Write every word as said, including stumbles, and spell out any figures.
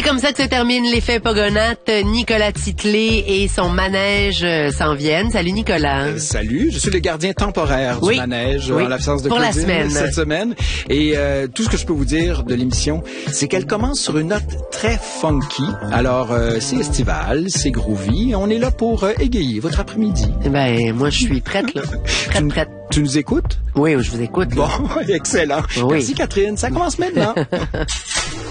c'est comme ça que se termine l'effet Pogonate. Nicolas Titley et son manège euh, s'en viennent. Salut Nicolas. Euh, salut, je suis le gardien temporaire du oui. manège oui. en l'absence de Pour Claudine la semaine. cette semaine. Et euh, tout ce que je peux vous dire de l'émission, c'est qu'elle commence sur une note très funky. Alors, euh, c'est estival, c'est groovy. On est là pour euh, égayer votre après-midi. Ben, moi, je suis prête, là. Prête, tu, prête. Tu nous écoutes? Oui, je vous écoute. Là. Bon, excellent. Oui. Merci Catherine, ça commence maintenant.